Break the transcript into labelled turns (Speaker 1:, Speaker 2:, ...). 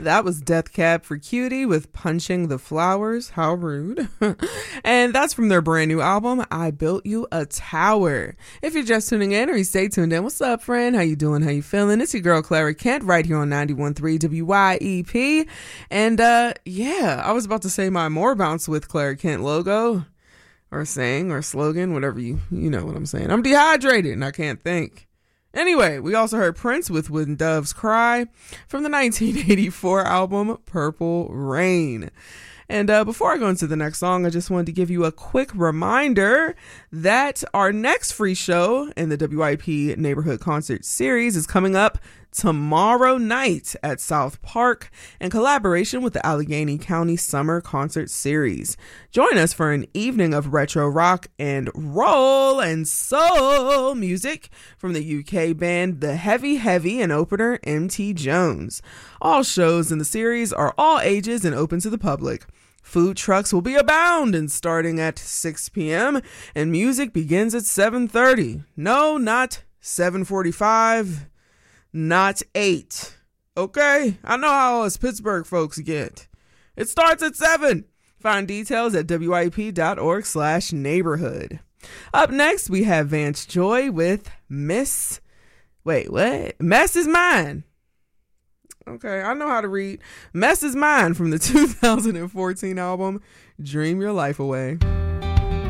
Speaker 1: That was Death Cab for Cutie with Punching the Flowers. How rude. And that's from their brand new album, I Built You a Tower. If you're just tuning in or you stay tuned in, what's up, friend? How you doing? How you feeling? It's your girl, Clara Kent, right here on 91.3 WYEP. And yeah, I was about to say my More Bounce with Clara Kent logo or saying or slogan, whatever you know what I'm saying. I'm dehydrated and I can't think. Anyway, we also heard Prince with When Doves Cry from the 1984 album Purple Rain. And before I go into the next song, I just wanted to give you a quick reminder that our next free show in the WIP Neighborhood Concert Series is coming up tomorrow night at South Park in collaboration with the Allegheny County Summer Concert Series. Join us for an evening of retro rock and roll and soul music from the UK band The Heavy Heavy and opener MT Jones. All shows in the series are all ages and open to the public. Food trucks will be abound and starting at 6 p.m. and music begins at 7:30. No, not 7:45. Not 8. Okay? I know how us Pittsburgh folks get. It starts at 7. Find details at wyp.org/neighborhood. Up next, we have Vance Joy with Mess is Mine. Okay, I know how to read. Mess is Mine from the 2014 album Dream Your Life Away.